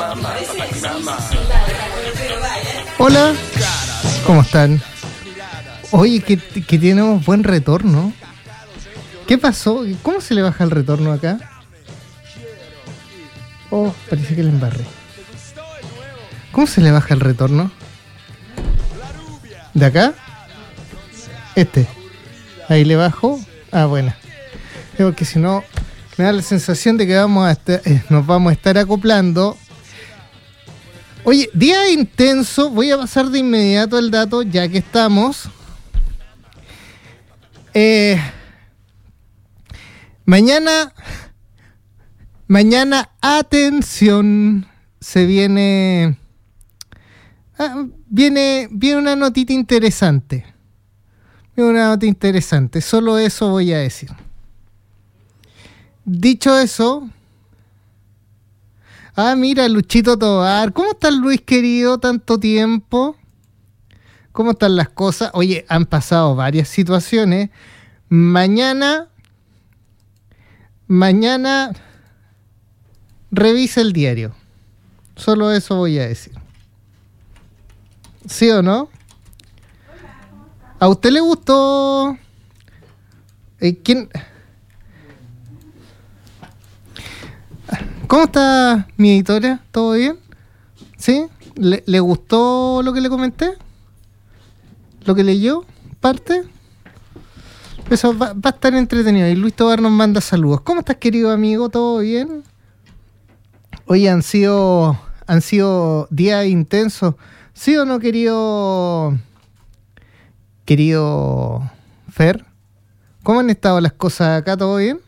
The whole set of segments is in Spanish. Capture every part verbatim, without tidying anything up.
Hola, ¿cómo están? Oye, que, que tenemos buen retorno. ¿Qué pasó? ¿Cómo se le baja el retorno acá? Oh, parece que le embarré. ¿Cómo se le baja el retorno? ¿De acá? Este. Ahí le bajo. Ah, bueno. Porque si no, me da la sensación de que vamos a estar, eh, nos vamos a estar acoplando. Oye, día intenso. Voy a pasar de inmediato el dato, ya que estamos. Eh, mañana, mañana, atención, se viene, ah, viene, viene una notita interesante. Viene una nota interesante. Solo eso voy a decir. Dicho eso. Ah, mira, Luchito Tobar. ¿Cómo estás, Luis querido? Tanto tiempo. ¿Cómo están las cosas? Oye, han pasado varias situaciones. Mañana, mañana, revisa el diario. Solo eso voy a decir. ¿Sí o no? ¿A usted le gustó? Eh, ¿Quién? ¿Cómo está mi editora? ¿Todo bien? ¿Sí? ¿Le, le gustó lo que le comenté? ¿Lo que leyó? ¿Parte? Eso va, va a estar entretenido. Y Luis Tobar nos manda saludos. ¿Cómo estás, querido amigo? ¿Todo bien? Hoy han sido han sido días intensos. ¿Sí o no, querido querido Fer? ¿Cómo han estado las cosas acá? ¿Todo bien?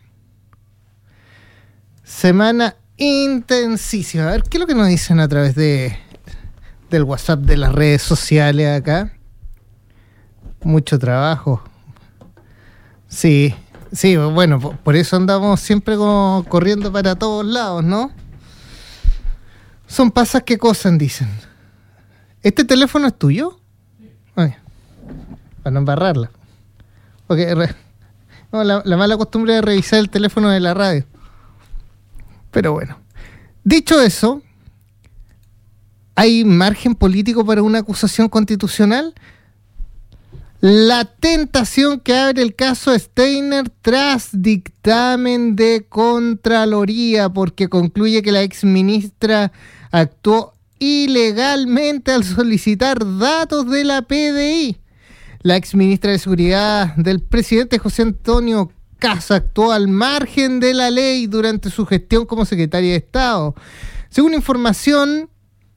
Semana intensísima. A ver, ¿qué es lo que nos dicen a través de del WhatsApp, de las redes sociales acá? Mucho trabajo. Sí, sí, bueno, por, por eso andamos siempre como corriendo para todos lados, ¿no? Son pasas que cosan, dicen. ¿Este teléfono es tuyo? Ay, para no embarrarla. Okay, re, no, la, la mala costumbre de revisar el teléfono de la radio. Pero bueno, dicho eso, ¿hay margen político para una acusación constitucional? La tentación que abre el caso Steiner tras dictamen de Contraloría, porque concluye que la exministra actuó ilegalmente al solicitar datos de la P D I. La exministra de Seguridad del presidente José Antonio Kast actuó al margen de la ley durante su gestión como secretaria de Estado. Según información,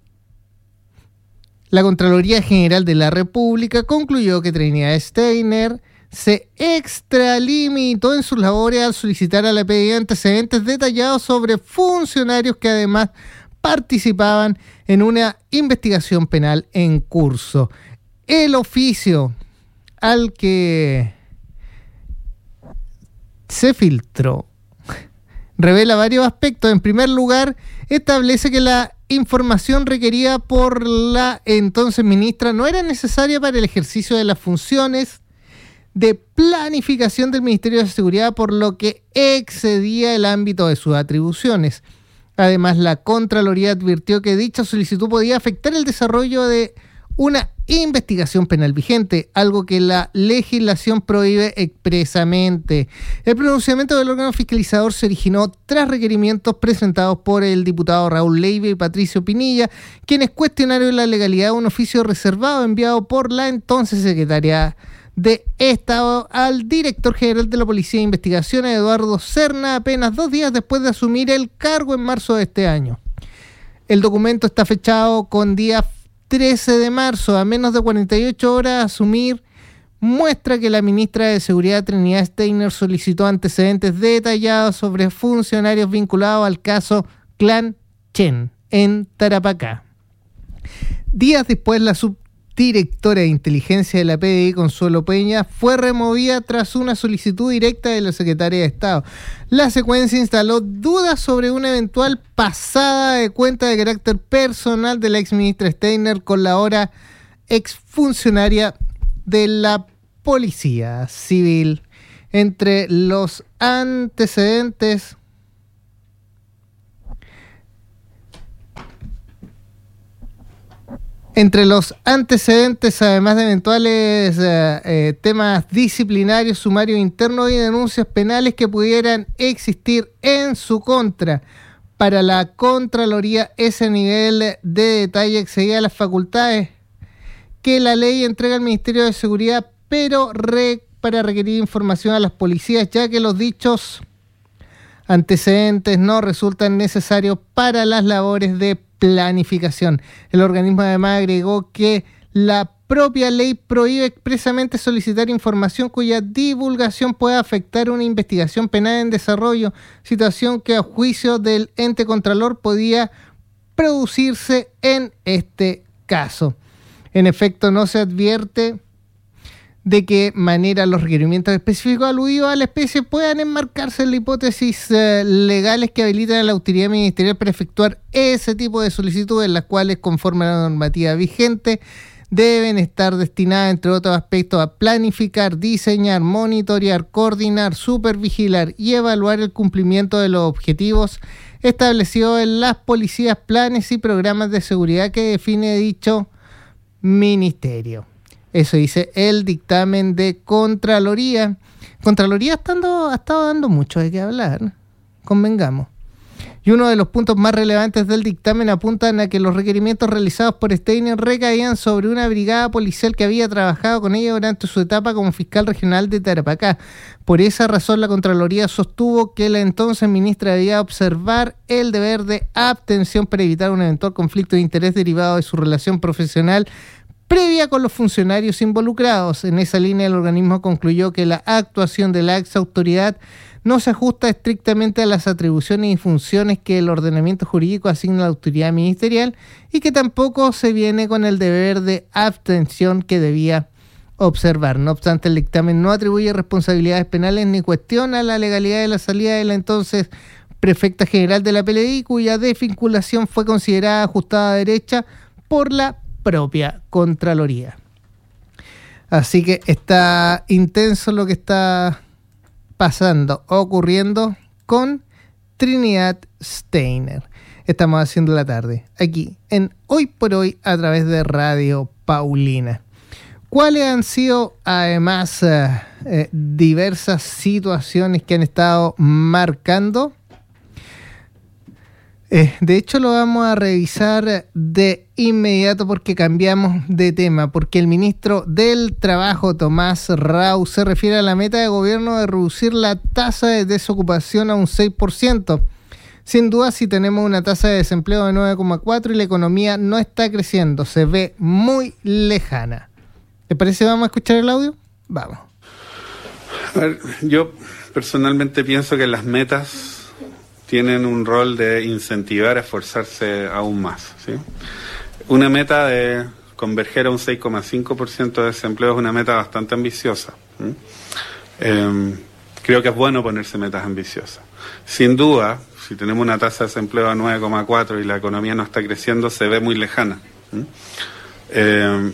la Contraloría General de la República concluyó que Trinidad Steiner se extralimitó en sus labores al solicitar a la P D I antecedentes detallados sobre funcionarios que además participaban en una investigación penal en curso. El oficio al que se filtró revela varios aspectos. En primer lugar, establece que la información requerida por la entonces ministra no era necesaria para el ejercicio de las funciones de planificación del Ministerio de Seguridad, por lo que excedía el ámbito de sus atribuciones. Además, la Contraloría advirtió que dicha solicitud podía afectar el desarrollo de una investigación penal vigente, algo que la legislación prohíbe expresamente. El pronunciamiento del órgano fiscalizador se originó tras requerimientos presentados por el diputado Raúl Leiva y Patricio Pinilla, quienes cuestionaron la legalidad de un oficio reservado enviado por la entonces secretaria de Estado al director general de la Policía de Investigaciones, Eduardo Serna, apenas dos días después de asumir el cargo en marzo de este año. El documento está fechado con día trece de marzo, a menos de cuarenta y ocho horas de asumir, muestra que la ministra de Seguridad Trinidad Steiner solicitó antecedentes detallados sobre funcionarios vinculados al caso Clan Chen en Tarapacá. Días después, la subdirectora de inteligencia de la P D I, Consuelo Peña, fue removida tras una solicitud directa de la secretaria de Estado. La secuencia instaló dudas sobre una eventual pasada de cuenta de carácter personal de la exministra Steiner con la ahora exfuncionaria de la Policía Civil. Entre los antecedentes Entre los antecedentes, además de eventuales eh, eh, temas disciplinarios, sumarios internos y denuncias penales que pudieran existir en su contra, para la Contraloría ese nivel de detalle excedía las facultades que la ley entrega al Ministerio de Seguridad, pero re, para requerir información a las policías, ya que los dichos antecedentes no resultan necesarios para las labores de planificación. El organismo además agregó que la propia ley prohíbe expresamente solicitar información cuya divulgación pueda afectar una investigación penal en desarrollo, situación que a juicio del ente contralor podía producirse en este caso. En efecto, no se advierte de qué manera los requerimientos específicos aludidos a la especie puedan enmarcarse en la hipótesis eh, legales que habilitan a la autoridad ministerial para efectuar ese tipo de solicitudes, las cuales, conforme a la normativa vigente, deben estar destinadas, entre otros aspectos, a planificar, diseñar, monitorear, coordinar, supervigilar y evaluar el cumplimiento de los objetivos establecidos en las policías, planes y programas de seguridad que define dicho ministerio. Eso dice el dictamen de Contraloría. Contraloría estando, ha estado dando mucho de qué hablar, convengamos. Y uno de los puntos más relevantes del dictamen apuntan a que los requerimientos realizados por Steiner recaían sobre una brigada policial que había trabajado con ella durante su etapa como fiscal regional de Tarapacá. Por esa razón, la Contraloría sostuvo que la entonces ministra debía observar el deber de abstención para evitar un eventual conflicto de interés derivado de su relación profesional previa con los funcionarios involucrados. En esa línea, el organismo concluyó que la actuación de la ex autoridad no se ajusta estrictamente a las atribuciones y funciones que el ordenamiento jurídico asigna a la autoridad ministerial y que tampoco se viene con el deber de abstención que debía observar. No obstante, el dictamen no atribuye responsabilidades penales ni cuestiona la legalidad de la salida de la entonces prefecta general de la P L D I, cuya desvinculación fue considerada ajustada a derecha por la propia Contraloría. Así que está intenso lo que está pasando, ocurriendo con Trinidad Steiner. Estamos haciendo la tarde aquí en Hoy por Hoy a través de Radio Paulina. ¿Cuáles han sido además eh, eh, diversas situaciones que han estado marcando? Eh, de hecho, lo vamos a revisar de inmediato porque cambiamos de tema, porque el ministro del Trabajo, Tomás Rau, se refiere a la meta de gobierno de reducir la tasa de desocupación a un seis por ciento. Sin duda, si tenemos una tasa de desempleo de nueve coma cuatro y la economía no está creciendo, se ve muy lejana. ¿Te parece? ¿Vamos a escuchar el audio? Vamos. A ver, yo personalmente pienso que las metas tienen un rol de incentivar a esforzarse aún más, ¿sí? Una meta de converger a un seis coma cinco por ciento de desempleo es una meta bastante ambiciosa. ¿sí? Eh, creo que es bueno ponerse metas ambiciosas. Sin duda, si tenemos una tasa de desempleo a nueve coma cuatro y la economía no está creciendo, se ve muy lejana. ¿sí? Eh,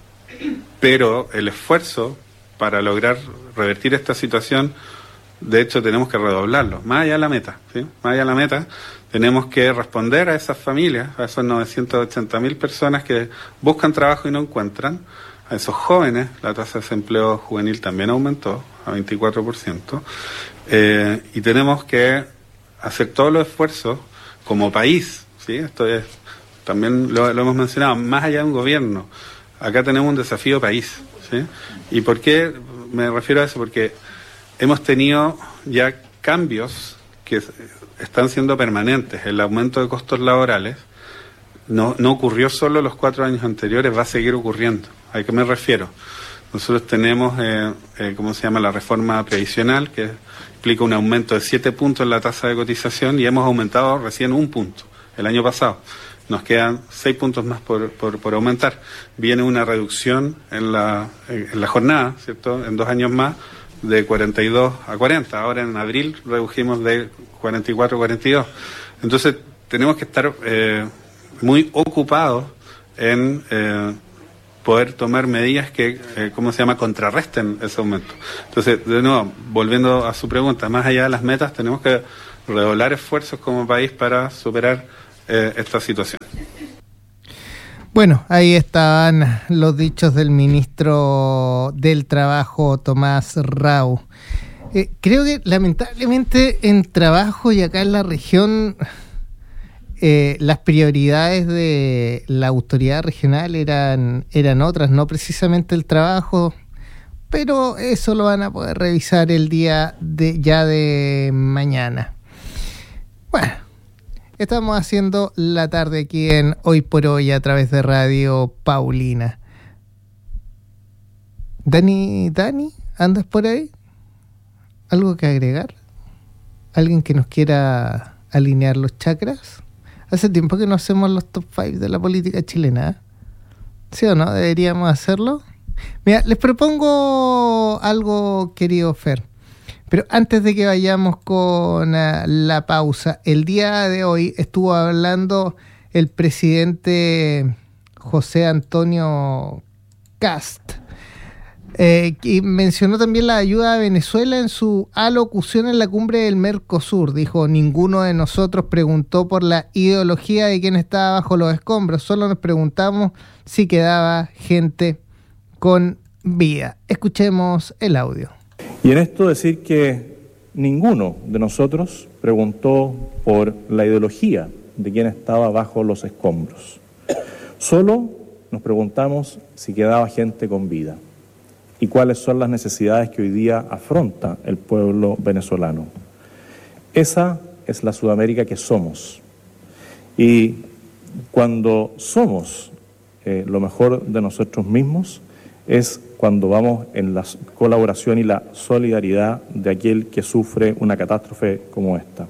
pero el esfuerzo para lograr revertir esta situación, de hecho, tenemos que redoblarlo, más allá de la meta, ¿sí? Más allá de la meta, tenemos que responder a esas familias, a esos novecientas ochenta mil personas que buscan trabajo y no encuentran, a esos jóvenes. La tasa de desempleo juvenil también aumentó a veinticuatro por ciento, eh, y tenemos que hacer todos los esfuerzos como país, ¿sí? Esto es, también lo, lo hemos mencionado, más allá de un gobierno, acá tenemos un desafío país, ¿sí? ¿Y por qué me refiero a eso? Porque hemos tenido ya cambios que están siendo permanentes. El aumento de costos laborales no, no ocurrió solo los cuatro años anteriores, va a seguir ocurriendo. ¿A qué me refiero? Nosotros tenemos, eh, eh, ¿cómo se llama?, la reforma previsional, que implica un aumento de siete puntos en la tasa de cotización, y hemos aumentado recién un punto el año pasado. Nos quedan seis puntos más por, por, por aumentar. Viene una reducción en la, en la jornada, ¿cierto?, en dos años más, de cuarenta y dos a cuarenta. Ahora en abril redujimos de cuarenta y cuatro a cuarenta y dos. Entonces tenemos que estar eh, muy ocupados en eh, poder tomar medidas que, eh, ¿cómo se llama?, contrarresten ese aumento. Entonces, de nuevo, volviendo a su pregunta, más allá de las metas, tenemos que redoblar esfuerzos como país para superar eh, esta situación. Bueno, ahí estaban los dichos del ministro del Trabajo, Tomás Rau. Eh, creo que lamentablemente en trabajo y acá en la región eh, las prioridades de la autoridad regional eran, eran otras, no precisamente el trabajo, pero eso lo van a poder revisar el día de ya de mañana. Bueno, estamos haciendo la tarde aquí en Hoy por Hoy a través de Radio Paulina. Dani, Dani, ¿andas por ahí? ¿Algo que agregar? ¿Alguien que nos quiera alinear los chakras? Hace tiempo que no hacemos los top cinco de la política chilena, ¿eh? ¿Sí o no? ¿Deberíamos hacerlo? Mira, les propongo algo, querido Fer. Pero antes de que vayamos con uh, la pausa, el día de hoy estuvo hablando el presidente José Antonio Kast, eh, y mencionó también la ayuda a Venezuela en su alocución en la cumbre del Mercosur. Dijo: ninguno de nosotros preguntó por la ideología de quién estaba bajo los escombros, solo nos preguntamos si quedaba gente con vida. Escuchemos el audio. Y en esto decir que ninguno de nosotros preguntó por la ideología de quién estaba bajo los escombros. Solo nos preguntamos si quedaba gente con vida y cuáles son las necesidades que hoy día afronta el pueblo venezolano. Esa es la Sudamérica que somos. Y cuando somos eh, lo mejor de nosotros mismos, es cuando vamos en la colaboración y la solidaridad de aquel que sufre una catástrofe como esta.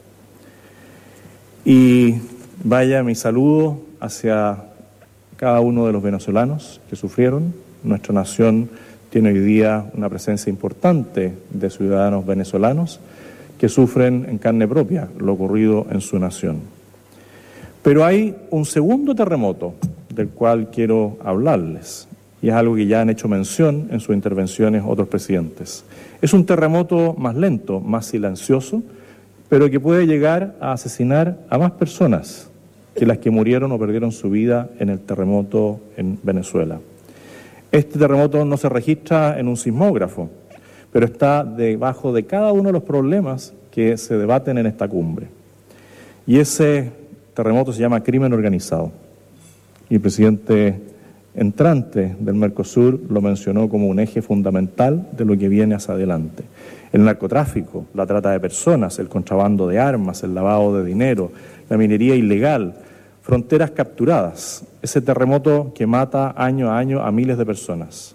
Y vaya mi saludo hacia cada uno de los venezolanos que sufrieron. Nuestra nación tiene hoy día una presencia importante de ciudadanos venezolanos que sufren en carne propia lo ocurrido en su nación. Pero hay un segundo terremoto del cual quiero hablarles. Y es algo que ya han hecho mención en sus intervenciones otros presidentes. Es un terremoto más lento, más silencioso, pero que puede llegar a asesinar a más personas que las que murieron o perdieron su vida en el terremoto en Venezuela. Este terremoto no se registra en un sismógrafo, pero está debajo de cada uno de los problemas que se debaten en esta cumbre. Y ese terremoto se llama crimen organizado. Y el presidente entrante del Mercosur lo mencionó como un eje fundamental de lo que viene hacia adelante. El narcotráfico, la trata de personas, el contrabando de armas, el lavado de dinero, la minería ilegal, fronteras capturadas, ese terremoto que mata año a año a miles de personas.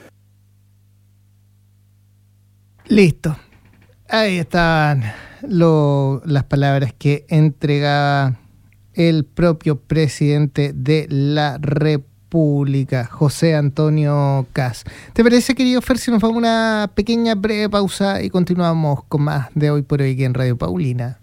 Listo. Ahí estaban lo, las palabras que entregaba el propio presidente de la República Pública, José Antonio Kast. ¿Te parece, querido Fer, si nos vamos a una pequeña breve pausa y continuamos con más de Hoy por Hoy aquí en Radio Paulina?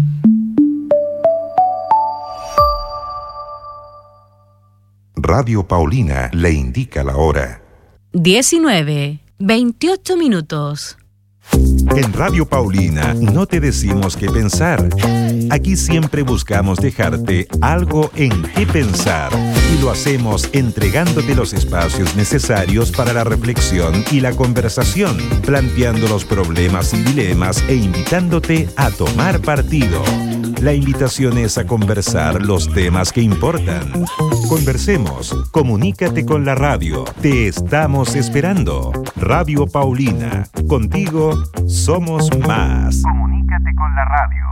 Radio Paulina le indica la hora. diecinueve, veintiocho minutos. En Radio Paulina no te decimos qué pensar. Aquí siempre buscamos dejarte algo en qué pensar y lo hacemos entregándote los espacios necesarios para la reflexión y la conversación, planteando los problemas y dilemas e invitándote a tomar partido. La invitación es a conversar los temas que importan. Conversemos, comunícate con la radio. Te estamos esperando. Radio Paulina, contigo somos más. Comunícate con la radio.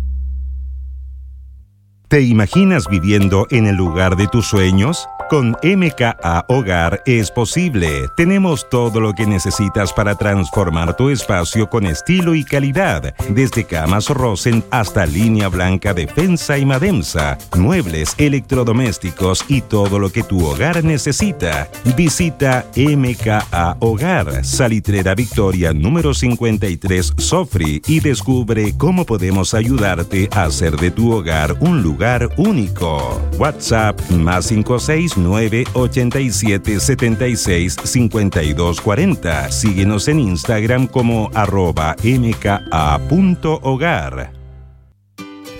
¿Te imaginas viviendo en el lugar de tus sueños? Con M K A Hogar es posible. Tenemos todo lo que necesitas para transformar tu espacio con estilo y calidad. Desde camas Rosen hasta línea blanca Defensa y Mademsa, muebles, electrodomésticos y todo lo que tu hogar necesita. Visita M K A Hogar, Salitrera Victoria número cincuenta y tres Sofri y descubre cómo podemos ayudarte a hacer de tu hogar un lugar único. WhatsApp más cinco seis nueve ochenta y siete setenta y seis cincuenta y dos cuarenta. Síguenos en Instagram como arroba mka punto hogar.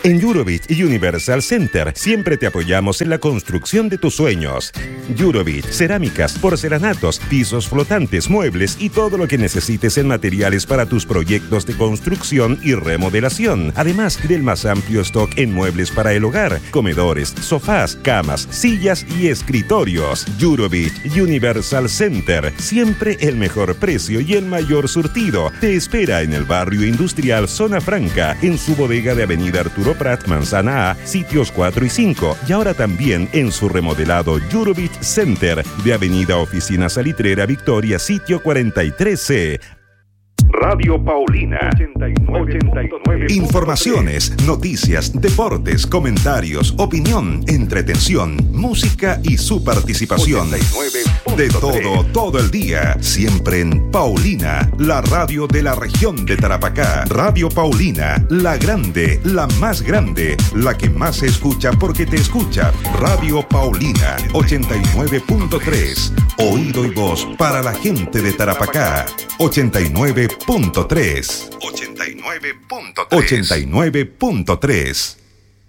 En Eurobit Universal Center siempre te apoyamos en la construcción de tus sueños. Eurobit, cerámicas, porcelanatos, pisos flotantes, muebles y todo lo que necesites en materiales para tus proyectos de construcción y remodelación. Además del más amplio stock en muebles para el hogar, comedores, sofás, camas, sillas y escritorios. Eurobit Universal Center, siempre el mejor precio y el mayor surtido. Te espera en el barrio industrial Zona Franca, en su bodega de Avenida Arturo Prat, Manzana A, sitios cuatro y cinco, y ahora también en su remodelado Eurobit Center de Avenida Oficina Salitrera Victoria, sitio cuarenta y tres C. Radio Paulina ochenta y nueve. Informaciones, noticias, deportes, comentarios, opinión, entretención, música y su participación. De todo, todo el día. Siempre en Paulina, la radio de la región de Tarapacá. Radio Paulina, la grande, la más grande, la que más se escucha porque te escucha. Radio Paulina ochenta y nueve punto tres. Oído y voz para la gente de Tarapacá. ochenta y nueve punto tres. ochenta y nueve punto tres. ochenta y nueve punto tres.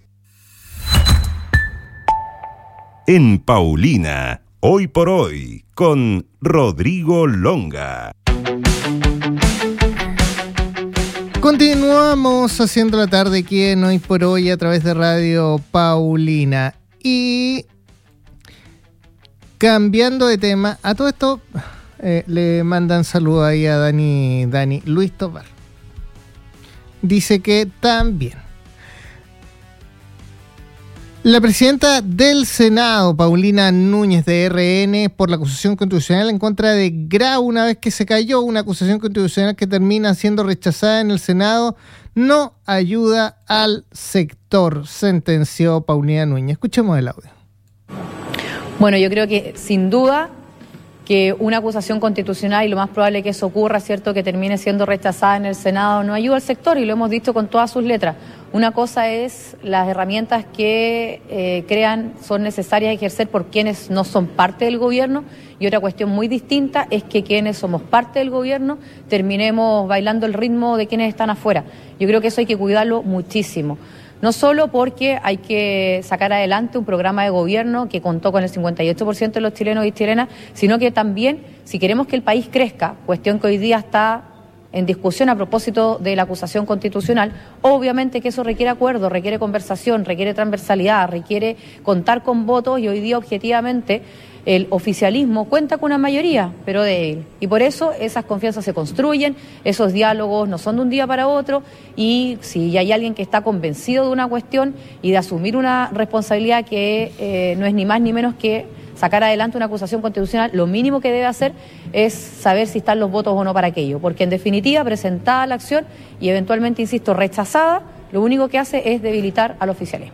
En Paulina, hoy por hoy, con Rodrigo Longa. Continuamos haciendo la tarde aquí en Hoy por Hoy a través de Radio Paulina. Y cambiando de tema, a todo esto eh, le mandan saludos ahí a Dani, Dani Luis Tobar. Dice que también la presidenta del Senado, Paulina Núñez de R N, por la acusación constitucional en contra de Grau, una vez que se cayó, una acusación constitucional que termina siendo rechazada en el Senado, no ayuda al sector, sentenció Paulina Núñez. Escuchemos el audio. Bueno, yo creo que sin duda que una acusación constitucional, y lo más probable que eso ocurra, ¿cierto?, que termine siendo rechazada en el Senado, no ayuda al sector, y lo hemos dicho con todas sus letras. Una cosa es las herramientas que eh, crean, son necesarias ejercer por quienes no son parte del gobierno, y otra cuestión muy distinta es que quienes somos parte del gobierno terminemos bailando el ritmo de quienes están afuera. Yo creo que eso hay que cuidarlo muchísimo. No solo porque hay que sacar adelante un programa de gobierno que contó con el cincuenta y ocho por ciento de los chilenos y chilenas, sino que también, si queremos que el país crezca, cuestión que hoy día está en discusión a propósito de la acusación constitucional, obviamente que eso requiere acuerdo, requiere conversación, requiere transversalidad, requiere contar con votos, y hoy día objetivamente el oficialismo cuenta con una mayoría, pero débil. Y por eso esas confianzas se construyen, esos diálogos no son de un día para otro, y si hay alguien que está convencido de una cuestión y de asumir una responsabilidad que eh, no es ni más ni menos que sacar adelante una acusación constitucional, lo mínimo que debe hacer es saber si están los votos o no para aquello, porque en definitiva, presentada la acción y eventualmente, insisto, rechazada, lo único que hace es debilitar al oficialismo.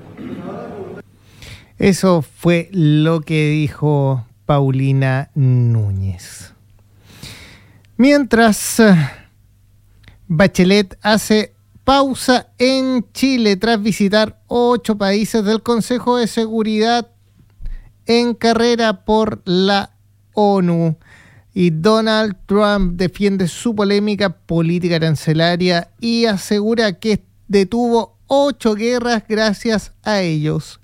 Eso fue lo que dijo Paulina Núñez. Mientras Bachelet hace pausa en Chile tras visitar ocho países del Consejo de Seguridad en carrera por la ONU, y Donald Trump defiende su polémica política arancelaria y asegura que detuvo ocho guerras gracias a ellos.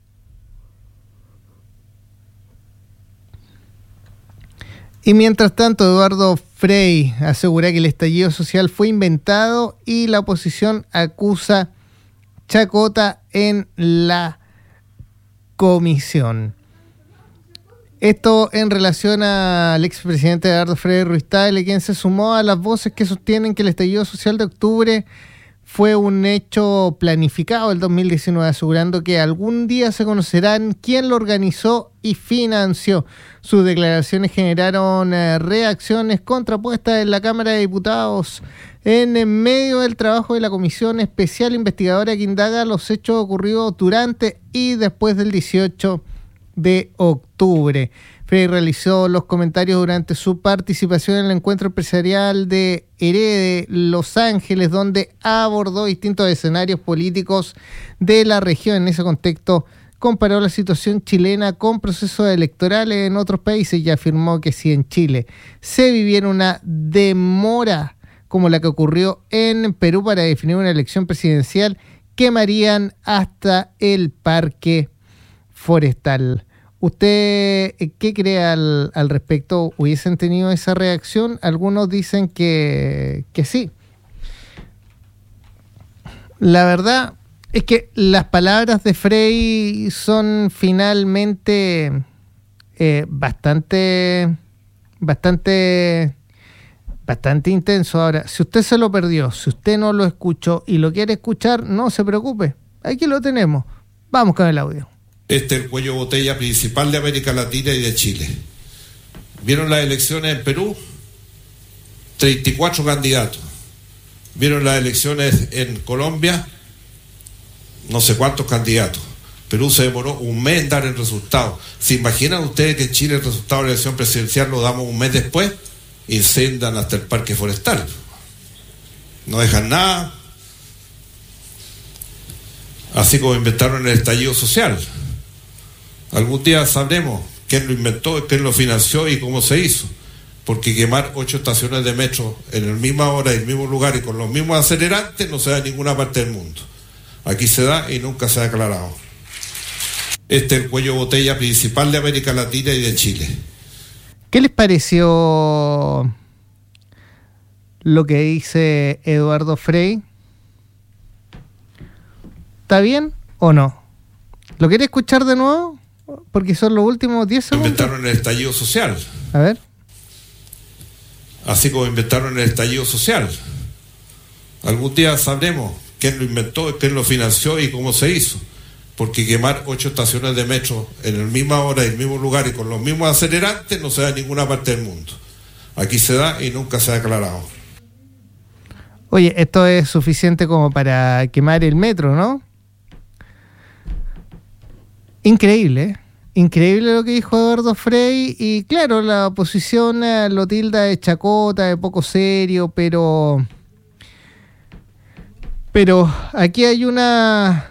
Y mientras tanto, Eduardo Frei asegura que el estallido social fue inventado y la oposición acusa chacota en la comisión. Esto en relación al expresidente Eduardo Frei Ruiz-Tagle, quien se sumó a las voces que sostienen que el estallido social de octubre fue un hecho planificado el dos mil diecinueve, asegurando que algún día se conocerán quién lo organizó y financió. Sus declaraciones generaron eh, reacciones contrapuestas en la Cámara de Diputados en medio del trabajo de la Comisión Especial Investigadora que indaga los hechos ocurridos durante y después del dieciocho de octubre. Frei realizó los comentarios durante su participación en el encuentro empresarial de Herede, Los Ángeles, donde abordó distintos escenarios políticos de la región. En ese contexto, comparó la situación chilena con procesos electorales en otros países y afirmó que si en Chile se viviera una demora como la que ocurrió en Perú para definir una elección presidencial, quemarían hasta el parque forestal. ¿Usted qué cree al, al respecto? ¿Hubiesen tenido esa reacción? Algunos dicen que, que sí. La verdad es que las palabras de Frey son finalmente eh, bastante, bastante, bastante intenso. Ahora, si usted se lo perdió, si usted no lo escuchó y lo quiere escuchar, no se preocupe. Aquí lo tenemos. Vamos con el audio. Este es el cuello botella principal de América Latina y de Chile. ¿Vieron las elecciones en Perú? treinta y cuatro candidatos. ¿Vieron las elecciones en Colombia? No sé cuántos candidatos. Perú se demoró un mes en dar el resultado. ¿Se imaginan ustedes que en Chile el resultado de la elección presidencial lo damos un mes después? Incendian hasta el parque forestal. No dejan nada. Así como inventaron el estallido social. Algún día sabremos quién lo inventó, quién lo financió y cómo se hizo. Porque quemar ocho estaciones de metro en la misma hora y el mismo lugar y con los mismos acelerantes no se da en ninguna parte del mundo. Aquí se da y nunca se ha aclarado. Este es el cuello botella principal de América Latina y de Chile. ¿Qué les pareció lo que dice Eduardo Frey? ¿Está bien o no? ¿Lo quiere escuchar de nuevo? Porque son los últimos diez segundos. Inventaron el estallido social. A ver. Así como inventaron el estallido social. Algún día sabremos quién lo inventó, quién lo financió y cómo se hizo. Porque quemar ocho estaciones de metro en la misma hora y el mismo lugar y con los mismos acelerantes no se da en ninguna parte del mundo. Aquí se da y nunca se ha aclarado. Oye, esto es suficiente como para quemar el metro, ¿no? Increíble, ¿eh? Increíble lo que dijo Eduardo Frey. Y claro, la oposición eh, lo tilda de chacota, de poco serio, pero... Pero aquí hay una...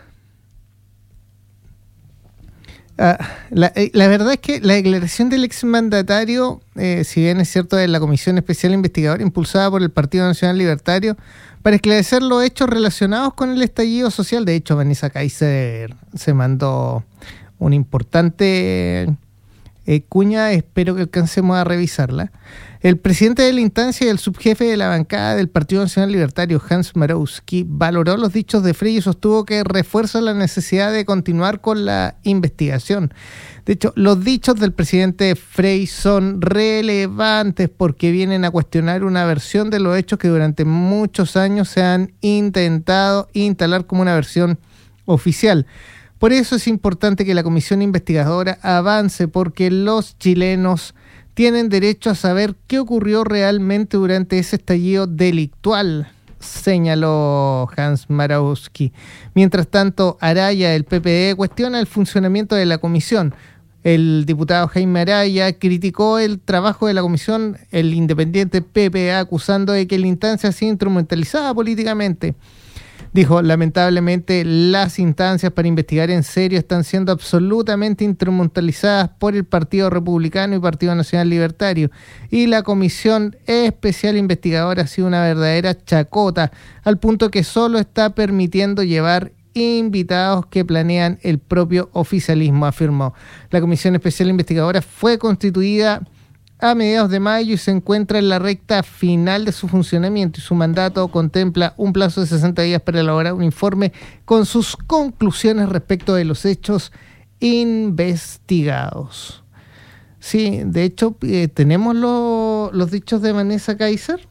Uh, la, la verdad es que la declaración del exmandatario, eh, si bien es cierto, de la Comisión Especial Investigadora impulsada por el Partido Nacional Libertario para esclarecer los hechos relacionados con el estallido social. De hecho, Vanessa Kaiser se mandó una importante eh, cuña, espero que alcancemos a revisarla. El presidente de la instancia y el subjefe de la bancada del Partido Nacional Libertario, Hans Marowski, valoró los dichos de Frey y sostuvo que refuerza la necesidad de continuar con la investigación. De hecho, los dichos del presidente Frey son relevantes porque vienen a cuestionar una versión de los hechos que durante muchos años se han intentado instalar como una versión oficial. Por eso es importante que la comisión investigadora avance, porque los chilenos tienen derecho a saber qué ocurrió realmente durante ese estallido delictual, señaló Hans Marowski. Mientras tanto, Araya, del P P D, cuestiona el funcionamiento de la comisión. El diputado Jaime Araya criticó el trabajo de la comisión, el independiente P P A, acusando de que la instancia ha sido instrumentalizada políticamente. Dijo, lamentablemente las instancias para investigar en serio están siendo absolutamente instrumentalizadas por el Partido Republicano y Partido Nacional Libertario, y la Comisión Especial Investigadora ha sido una verdadera chacota, al punto que solo está permitiendo llevar invitados que planean el propio oficialismo, afirmó. La Comisión Especial Investigadora fue constituida a mediados de mayo y se encuentra en la recta final de su funcionamiento, y su mandato contempla un plazo de sesenta días para elaborar un informe con sus conclusiones respecto de los hechos investigados. Sí, de hecho, eh, tenemos lo, los dichos de Vanessa Kaiser.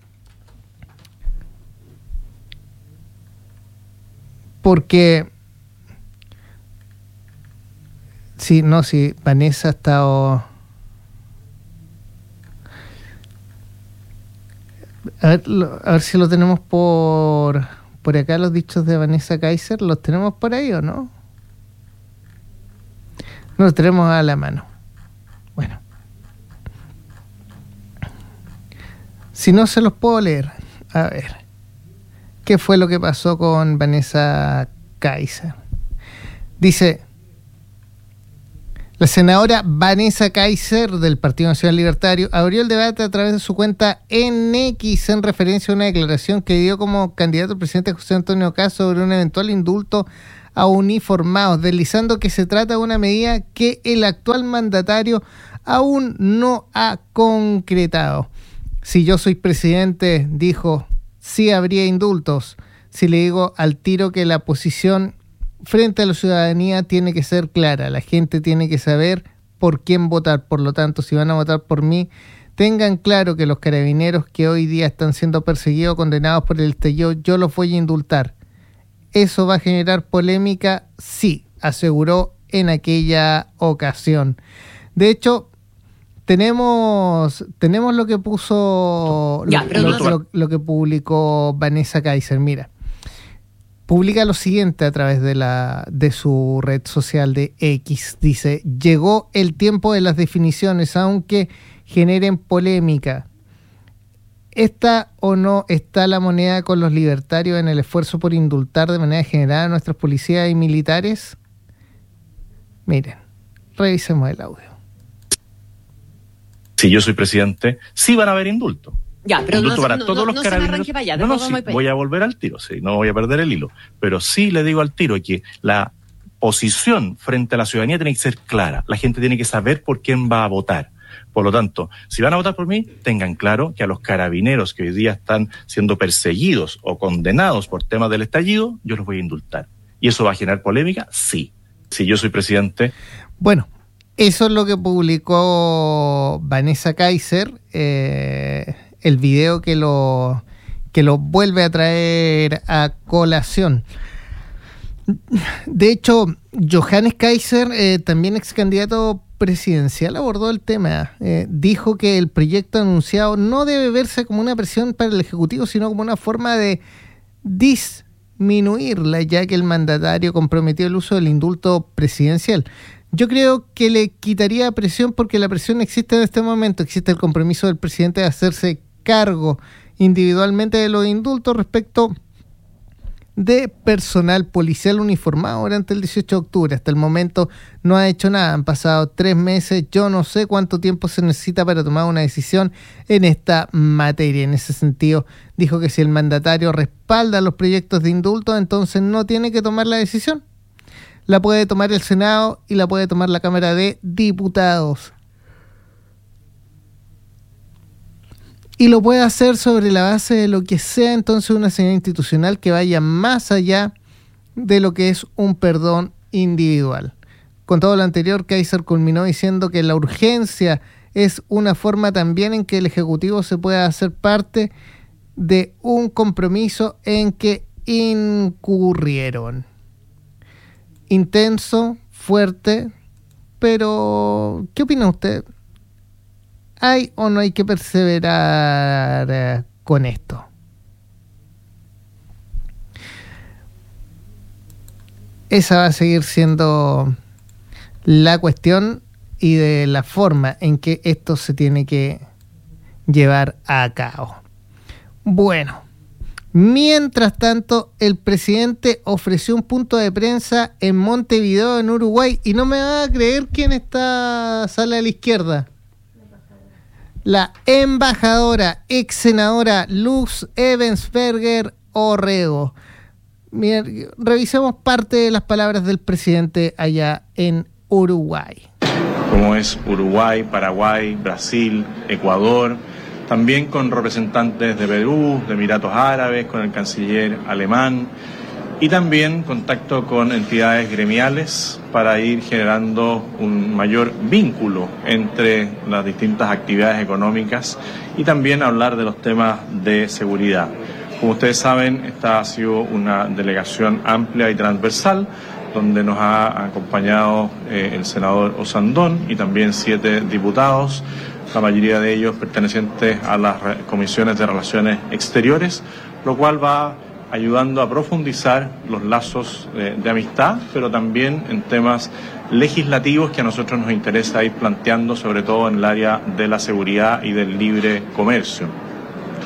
Porque... Sí, no, sí, Vanessa ha estado... A ver, lo, a ver si lo tenemos por por acá, los dichos de Vanessa Kaiser. ¿Los tenemos por ahí o no? No los tenemos a la mano. Bueno. Si no, se los puedo leer. A ver. ¿Qué fue lo que pasó con Vanessa Kaiser? Dice... La senadora Vanessa Kaiser del Partido Nacional Libertario abrió el debate a través de su cuenta en X en referencia a una declaración que dio como candidato al presidente José Antonio Kast sobre un eventual indulto a uniformados, deslizando que se trata de una medida que el actual mandatario aún no ha concretado. Si yo soy presidente, dijo, sí habría indultos. Si le digo al tiro que la posición frente a la ciudadanía tiene que ser clara, la gente tiene que saber por quién votar. Por lo tanto, si van a votar por mí, tengan claro que los carabineros que hoy día están siendo perseguidos, condenados por el estallido, yo los voy a indultar. ¿Eso va a generar polémica? Sí, aseguró en aquella ocasión. De hecho, tenemos tenemos lo que puso, ya, lo, lo, lo, lo que publicó Vanessa Kaiser. Mira, publica lo siguiente a través de la de su red social de X. Dice, llegó el tiempo de las definiciones, aunque generen polémica. ¿Está o no está la moneda con los libertarios en el esfuerzo por indultar de manera general a nuestras policías y militares? Miren, revisemos el audio. Si yo soy presidente, sí van a haber indultos. Ya, pero indulto no, para no, todos no, los no carabineros. Se me arranque para allá, no, no, sí, voy a volver al tiro, sí, no voy a perder el hilo. Pero sí le digo al tiro que la posición frente a la ciudadanía tiene que ser clara. La gente tiene que saber por quién va a votar. Por lo tanto, si van a votar por mí, tengan claro que a los carabineros que hoy día están siendo perseguidos o condenados por temas del estallido, yo los voy a indultar. ¿Y eso va a generar polémica? Sí. Si yo soy presidente... Bueno, eso es lo que publicó Vanessa Kaiser, eh, el video que lo, que lo vuelve a traer a colación. De hecho, Johannes Kaiser, eh, también ex candidato presidencial, abordó el tema. Eh, dijo que el proyecto anunciado no debe verse como una presión para el Ejecutivo, sino como una forma de disminuirla, ya que el mandatario comprometió el uso del indulto presidencial. Yo creo que le quitaría presión porque la presión existe en este momento. Existe el compromiso del presidente de hacerse cargo individualmente de los indultos respecto de personal policial uniformado durante el dieciocho de octubre. Hasta el momento no ha hecho nada. Han pasado tres meses. Yo no sé cuánto tiempo se necesita para tomar una decisión en esta materia. En ese sentido, dijo que si el mandatario respalda los proyectos de indulto, entonces no tiene que tomar la decisión. La puede tomar el Senado y la puede tomar la Cámara de Diputados. Y lo puede hacer sobre la base de lo que sea entonces una señal institucional que vaya más allá de lo que es un perdón individual. Con todo lo anterior, Kaiser culminó diciendo que la urgencia es una forma también en que el Ejecutivo se pueda hacer parte de un compromiso en que incurrieron. Intenso, fuerte, pero ¿qué opina usted? ¿Hay o no hay que perseverar eh, con esto? Esa va a seguir siendo la cuestión y de la forma en que esto se tiene que llevar a cabo. Bueno, mientras tanto, el presidente ofreció un punto de prensa en Montevideo, en Uruguay, y no me va a creer quién está sale a la izquierda. La embajadora, ex senadora Luz Ebensberger Orrego. Miren, revisemos parte de las palabras del presidente allá en Uruguay. Como es Uruguay, Paraguay, Brasil, Ecuador, también con representantes de Perú, de Emiratos Árabes, con el canciller alemán, y también contacto con entidades gremiales para ir generando un mayor vínculo entre las distintas actividades económicas y también hablar de los temas de seguridad. Como ustedes saben, esta ha sido una delegación amplia y transversal, donde nos ha acompañado eh, el senador Osandón y también siete diputados, la mayoría de ellos pertenecientes a las comisiones de Relaciones Exteriores, lo cual va ayudando a profundizar los lazos eh, de amistad, pero también en temas legislativos que a nosotros nos interesa ir planteando, sobre todo en el área de la seguridad y del libre comercio.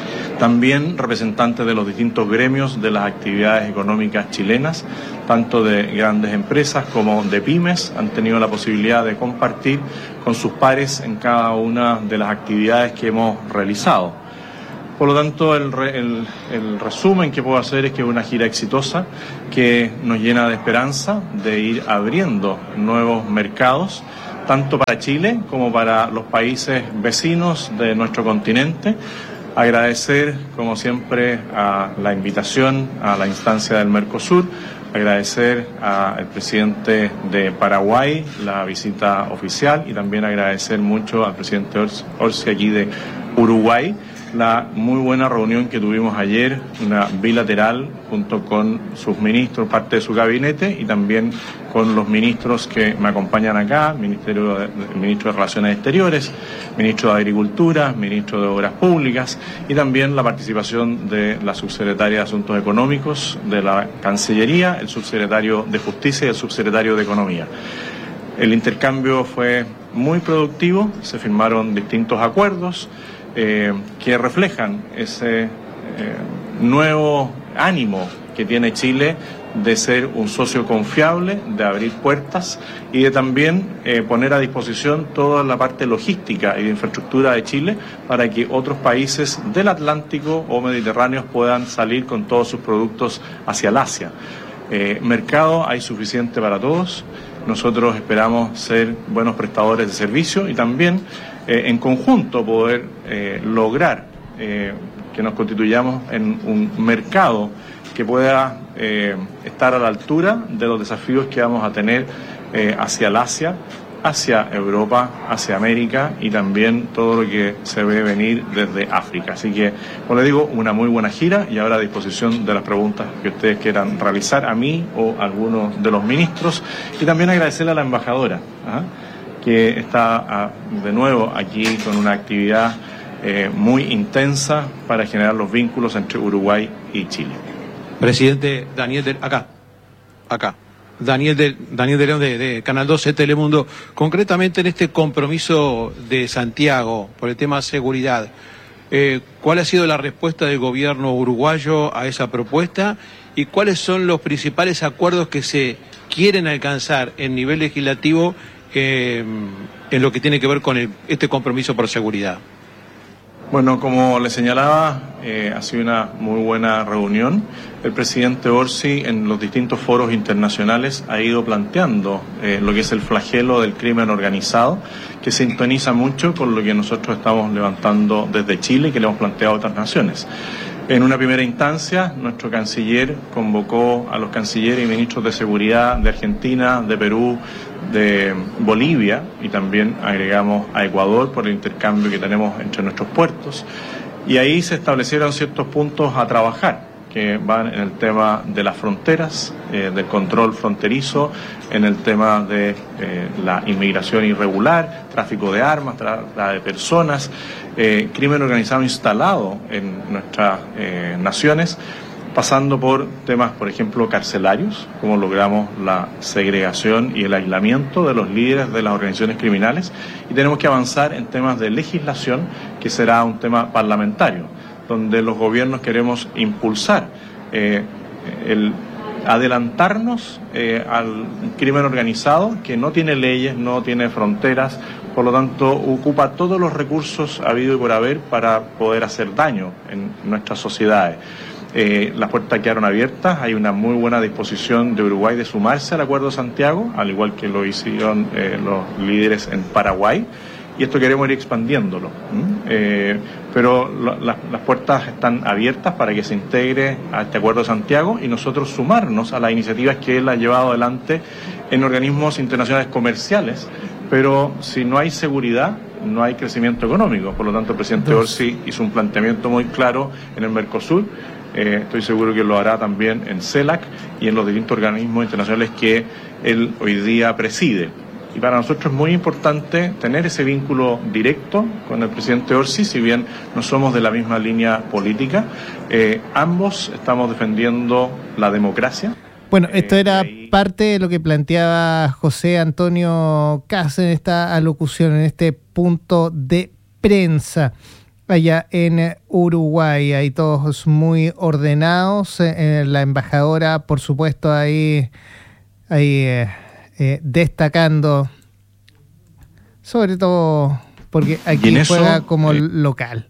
También representantes de los distintos gremios de las actividades económicas chilenas, tanto de grandes empresas como de pymes, han tenido la posibilidad de compartir con sus pares en cada una de las actividades que hemos realizado. Por lo tanto, el, re, el, el resumen que puedo hacer es que es una gira exitosa que nos llena de esperanza de ir abriendo nuevos mercados, tanto para Chile como para los países vecinos de nuestro continente. Agradecer, como siempre, a la invitación a la instancia del Mercosur, agradecer al presidente de Paraguay la visita oficial y también agradecer mucho al presidente Orsi aquí de Uruguay la muy buena reunión que tuvimos ayer, una bilateral junto con sus ministros, parte de su gabinete y también con los ministros que me acompañan acá, Ministerio de, ministro de Relaciones Exteriores, ministro de Agricultura, ministro de Obras Públicas y también la participación de la subsecretaria de Asuntos Económicos de la Cancillería, el subsecretario de Justicia y el subsecretario de Economía. El intercambio fue muy productivo, se firmaron distintos acuerdos eh, que reflejan ese eh, nuevo ánimo que tiene Chile de ser un socio confiable, de abrir puertas y de también eh, poner a disposición toda la parte logística y de infraestructura de Chile para que otros países del Atlántico o Mediterráneos puedan salir con todos sus productos hacia el Asia. Eh, mercado hay suficiente para todos. Nosotros esperamos ser buenos prestadores de servicio y también eh, en conjunto poder eh, lograr eh, que nos constituyamos en un mercado que pueda eh, estar a la altura de los desafíos que vamos a tener eh, hacia el Asia, hacia Europa, hacia América y también todo lo que se ve venir desde África. Así que, como les digo, una muy buena gira y ahora a disposición de las preguntas que ustedes quieran realizar a mí o a algunos de los ministros y también agradecerle a la embajadora, ¿eh? que está de nuevo aquí con una actividad eh, muy intensa para generar los vínculos entre Uruguay y Chile. Presidente Daniel de, acá, acá. Daniel de, Daniel de León de, de Canal doce Telemundo, concretamente en este compromiso de Santiago por el tema de seguridad, eh, ¿cuál ha sido la respuesta del gobierno uruguayo a esa propuesta y cuáles son los principales acuerdos que se quieren alcanzar en nivel legislativo eh, en lo que tiene que ver con el, este compromiso por seguridad? Bueno, como le señalaba, eh, ha sido una muy buena reunión. El presidente Orsi en los distintos foros internacionales ha ido planteando eh, lo que es el flagelo del crimen organizado, que sintoniza mucho con lo que nosotros estamos levantando desde Chile y que le hemos planteado a otras naciones. En una primera instancia, nuestro canciller convocó a los cancilleres y ministros de seguridad de Argentina, de Perú, de Bolivia y también agregamos a Ecuador por el intercambio que tenemos entre nuestros puertos. Y ahí se establecieron ciertos puntos a trabajar que van en el tema de las fronteras, eh, del control fronterizo, en el tema de eh, la inmigración irregular, tráfico de armas, trata de personas, eh, crimen organizado instalado en nuestras eh, naciones, pasando por temas, por ejemplo, carcelarios, como logramos la segregación y el aislamiento de los líderes de las organizaciones criminales, y tenemos que avanzar en temas de legislación, que será un tema parlamentario, donde los gobiernos queremos impulsar eh, el adelantarnos eh, al crimen organizado que no tiene leyes, no tiene fronteras, por lo tanto ocupa todos los recursos habido y por haber para poder hacer daño en nuestras sociedades. Eh, las puertas quedaron abiertas, hay una muy buena disposición de Uruguay de sumarse al Acuerdo de Santiago, al igual que lo hicieron eh, los líderes en Paraguay, y esto queremos ir expandiéndolo. ¿Mm? Eh, pero lo, la, las puertas están abiertas para que se integre a este Acuerdo de Santiago y nosotros sumarnos a las iniciativas que él ha llevado adelante en organismos internacionales comerciales, pero si no hay seguridad, no hay crecimiento económico. Por lo tanto, el presidente Orsi hizo un planteamiento muy claro en el Mercosur. Eh, estoy seguro que lo hará también en CELAC y en los distintos organismos internacionales que él hoy día preside. Y para nosotros es muy importante tener ese vínculo directo con el presidente Orsi, si bien no somos de la misma línea política. Eh, ambos estamos defendiendo la democracia. Bueno, esto era parte de lo que planteaba José Antonio Kast en esta alocución, en este punto de prensa. allá en Uruguay. Hay todos muy ordenados. Eh, la embajadora, por supuesto, ahí, ahí eh, eh, destacando, sobre todo porque aquí eso, juega como eh, local.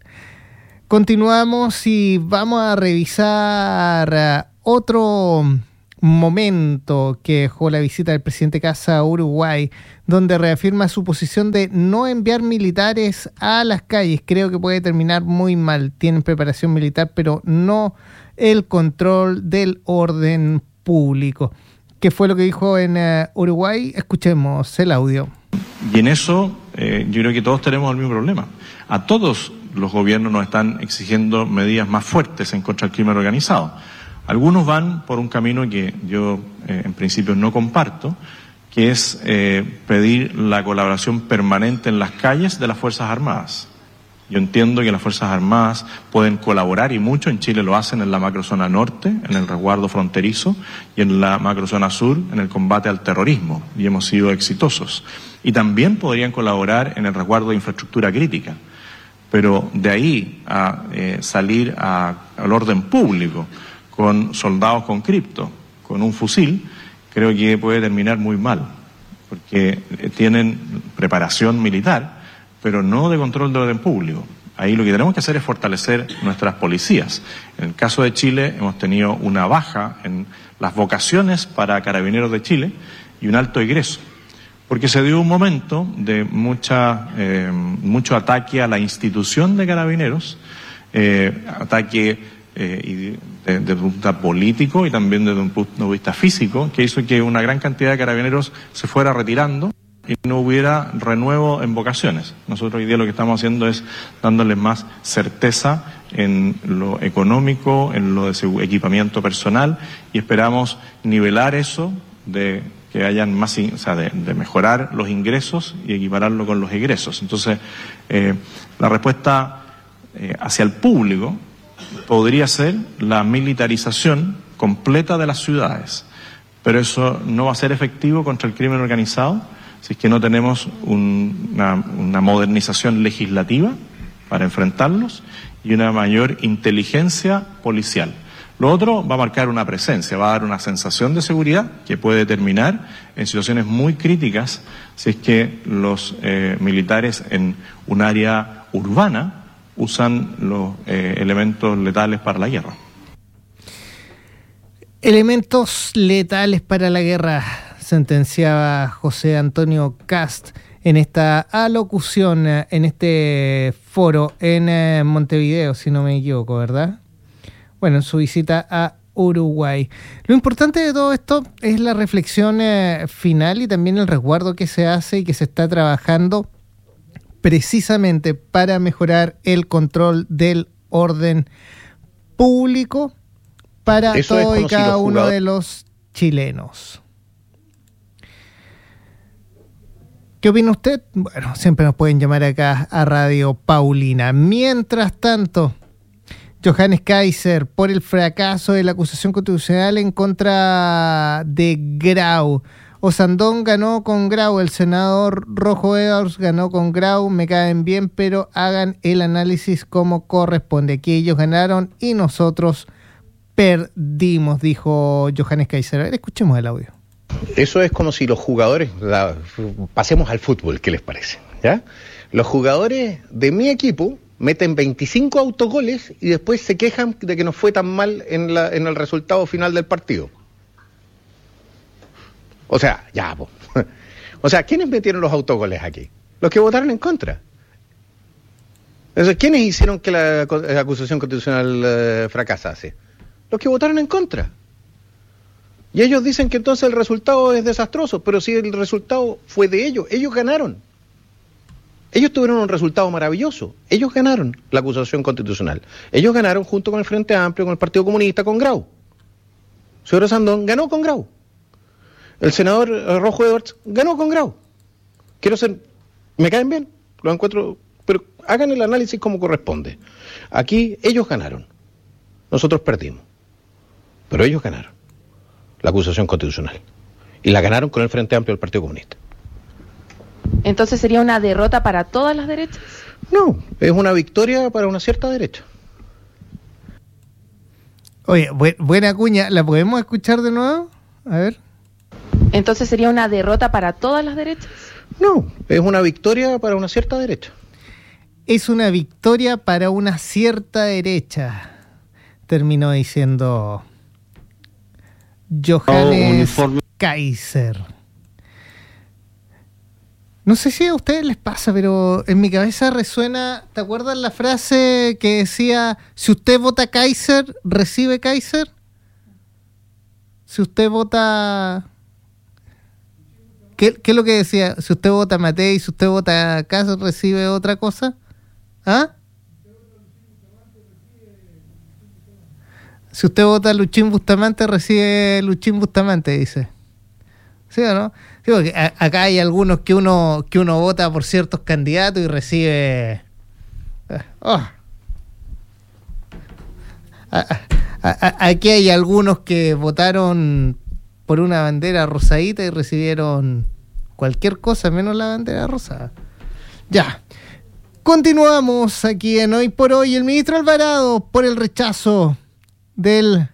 Continuamos y vamos a revisar uh, otro momento que dejó la visita del presidente Kast a Uruguay, donde reafirma su posición de no enviar militares a las calles. Creo que puede terminar muy mal. Tienen preparación militar, pero no el control del orden público. ¿Qué fue lo que dijo en uh, Uruguay? Escuchemos el audio. Y en eso eh, yo creo que todos tenemos el mismo problema. A todos los gobiernos nos están exigiendo medidas más fuertes en contra del crimen organizado. Algunos van por un camino que yo eh, en principio no comparto, que es eh, pedir la colaboración permanente en las calles de las Fuerzas Armadas. Yo entiendo que las Fuerzas Armadas pueden colaborar, y mucho en Chile lo hacen en la macrozona norte, en el resguardo fronterizo, y en la macrozona sur, en el combate al terrorismo, y hemos sido exitosos. Y también podrían colaborar en el resguardo de infraestructura crítica. Pero de ahí a eh, salir a, al orden público con soldados con cripto, con un fusil, creo que puede terminar muy mal, porque tienen preparación militar, pero no de control del orden público. Ahí lo que tenemos que hacer es fortalecer nuestras policías. En el caso de Chile hemos tenido una baja en las vocaciones para carabineros de Chile y un alto egreso, porque se dio un momento de mucha eh, mucho ataque a la institución de carabineros, eh, ataque eh, y de, de, desde un punto político y también desde un punto de vista físico, que hizo que una gran cantidad de carabineros se fuera retirando y no hubiera renuevo en vocaciones. Nosotros hoy día lo que estamos haciendo es dándoles más certeza en lo económico, en lo de equipamiento personal, y esperamos nivelar eso de que hayan más, o sea, de, de mejorar los ingresos y equipararlo con los egresos. Entonces, eh, la respuesta eh, hacia el público podría ser la militarización completa de las ciudades, pero eso no va a ser efectivo contra el crimen organizado si es que no tenemos un, una, una modernización legislativa para enfrentarlos y una mayor inteligencia policial. Lo otro va a marcar una presencia, va a dar una sensación de seguridad que puede terminar en situaciones muy críticas si es que los eh, militares en un área urbana usan los eh, elementos letales para la guerra. Elementos letales para la guerra, sentenciaba José Antonio Kast en esta alocución, en este foro en Montevideo, si no me equivoco, ¿verdad? Bueno, en su visita a Uruguay. Lo importante de todo esto es la reflexión eh, final y también el resguardo que se hace y que se está trabajando precisamente para mejorar el control del orden público para Eso todo y cada si uno jugadores... de los chilenos. ¿Qué opina usted? Bueno, siempre nos pueden llamar acá a Radio Paulina. Mientras tanto, Johannes Kaiser, por el fracaso de la acusación constitucional en contra de Grau. Osandón ganó con Grau, el senador Rojo Edwards ganó con Grau, me caen bien, pero hagan el análisis como corresponde. Aquí ellos ganaron y nosotros perdimos, dijo Johannes Kaiser. A ver, escuchemos el audio. Eso es como si los jugadores, la, pasemos al fútbol, ¿qué les parece? ¿Ya? Los jugadores de mi equipo meten veinticinco autogoles y después se quejan de que nos fue tan mal en, la, en el resultado final del partido. O sea, ya, po. O sea, ¿quiénes metieron los autogoles aquí? Los que votaron en contra. Entonces, ¿quiénes hicieron que la, la acusación constitucional eh, fracasase? Los que votaron en contra. Y ellos dicen que entonces el resultado es desastroso, pero si el resultado fue de ellos, ellos ganaron. Ellos tuvieron un resultado maravilloso. Ellos ganaron la acusación constitucional. Ellos ganaron junto con el Frente Amplio, con el Partido Comunista, con Grau. El señor Osandón ganó con Grau. El senador Rojo Edwards ganó con Grau. Quiero ser... Me caen bien, lo encuentro... Pero hagan el análisis como corresponde. Aquí ellos ganaron. Nosotros perdimos. Pero ellos ganaron la acusación constitucional. Y la ganaron con el Frente Amplio del Partido Comunista. ¿Entonces sería una derrota para todas las derechas? No, es una victoria para una cierta derecha. Oye, bu- buena cuña, ¿la podemos escuchar de nuevo? A ver. Entonces sería una derrota para todas las derechas. No, es una victoria para una cierta derecha. Es una victoria para una cierta derecha, terminó diciendo Johannes Oh, Kaiser. No sé si a ustedes les pasa, pero en mi cabeza resuena, ¿te acuerdas la frase que decía, si usted vota Kaiser, recibe Kaiser? Si usted vota... ¿Qué, qué es lo que decía? Si usted vota Matei, si usted vota Kaiser, recibe otra cosa. ¿Ah? Si usted vota Luchín Bustamante, recibe Luchín Bustamante, dice. ¿Sí o no? Sí, porque a, acá hay algunos que uno que uno vota por ciertos candidatos y recibe... Oh. A, a, a, aquí hay algunos que votaron por una bandera rosadita y recibieron cualquier cosa menos la bandera rosada. Ya. Continuamos aquí en Hoy por Hoy. El ministro Alvarado, por el rechazo del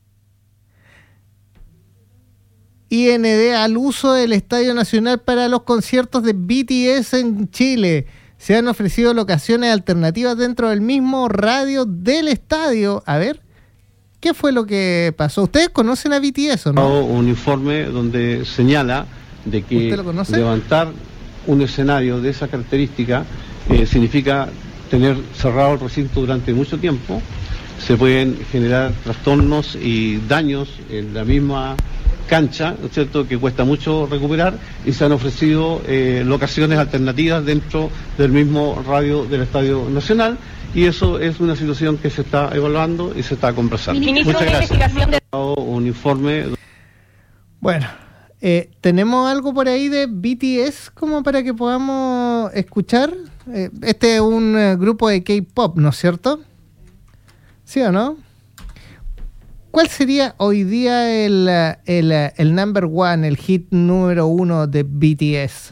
I N D al uso del Estadio Nacional para los conciertos de B T S en Chile. Se han ofrecido locaciones alternativas dentro del mismo radio del estadio. A ver, ¿qué fue lo que pasó? ¿Ustedes conocen a B T S o no? Un informe donde señala de que levantar un escenario de esa característica eh, significa tener cerrado el recinto durante mucho tiempo. Se pueden generar trastornos y daños en la misma cancha, ¿no es cierto?, que cuesta mucho recuperar, y se han ofrecido eh, locaciones alternativas dentro del mismo radio del Estadio Nacional, y eso es una situación que se está evaluando y se está conversando. Ministro, Muchas gracias. Investigación de... Un informe. Bueno, eh, ¿tenemos algo por ahí de B T S como para que podamos escuchar? Eh, este es un eh, grupo de K-pop, ¿no es cierto? ¿Sí o no? ¿Cuál sería hoy día el, el, el number one, el hit número uno de B T S?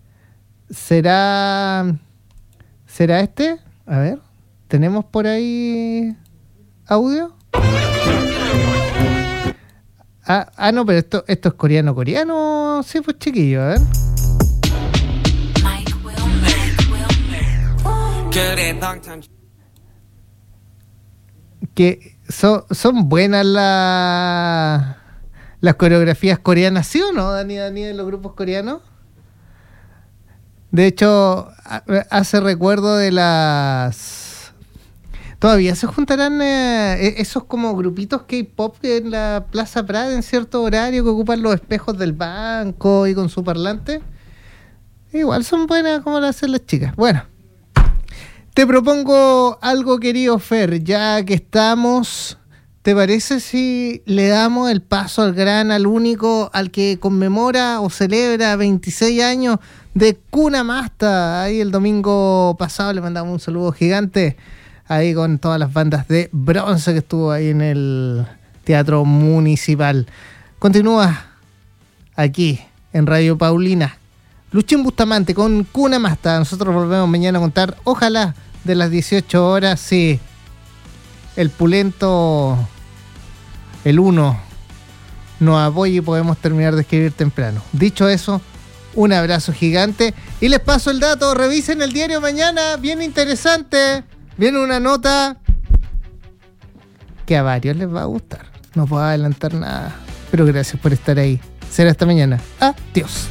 ¿Será, ¿será este? A ver, ¿tenemos por ahí audio? Ah, ah no, pero esto, esto es coreano, coreano. Sí, pues chiquillo, a ver. Que son, son buenas la, las coreografías coreanas, ¿sí o no, Dani, Dani, de los grupos coreanos? De hecho, hace recuerdo de las... Todavía se juntarán eh, esos como grupitos K-pop en la Plaza Prada en cierto horario que ocupan los espejos del banco y con su parlante. Igual son buenas como las hacen las chicas. Bueno. Te propongo algo, querido Fer, ya que estamos, ¿te parece si le damos el paso al gran, al único, al que conmemora o celebra veintiséis años de Cuna Masta? Ahí el domingo pasado le mandamos un saludo gigante, ahí con todas las bandas de bronce que estuvo ahí en el Teatro Municipal. Continúa aquí en Radio Paulina. Luchín Bustamante con Cuna Masta. Nosotros volvemos mañana a contar, ojalá, de las dieciocho horas, sí, el pulento, el uno, nos apoye y podemos terminar de escribir temprano. Dicho eso, un abrazo gigante y les paso el dato, revisen el diario mañana, bien interesante, viene una nota que a varios les va a gustar. No puedo adelantar nada, pero gracias por estar ahí. Será hasta mañana. Adiós.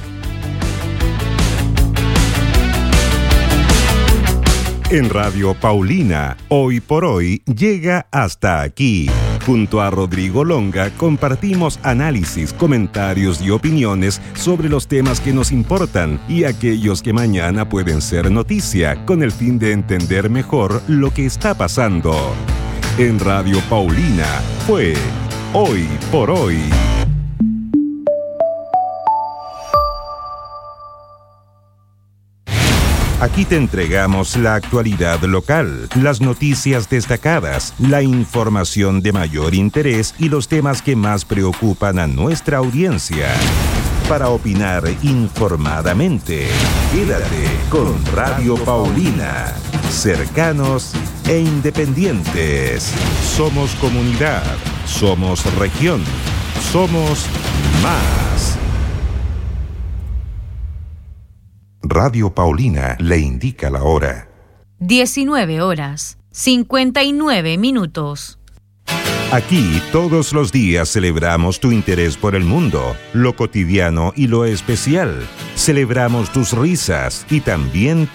En Radio Paulina, Hoy por Hoy, llega hasta aquí. Junto a Rodrigo Longa compartimos análisis, comentarios y opiniones sobre los temas que nos importan y aquellos que mañana pueden ser noticia, con el fin de entender mejor lo que está pasando. En Radio Paulina fue Hoy por Hoy. Aquí te entregamos la actualidad local, las noticias destacadas, la información de mayor interés y los temas que más preocupan a nuestra audiencia. Para opinar informadamente, quédate con Radio Paulina. cercanos e independientes. Somos comunidad, somos región, somos más. Radio Paulina le indica la hora. diecinueve horas, cincuenta y nueve minutos. Aquí todos los días celebramos tu interés por el mundo, lo cotidiano y lo especial. Celebramos tus risas y también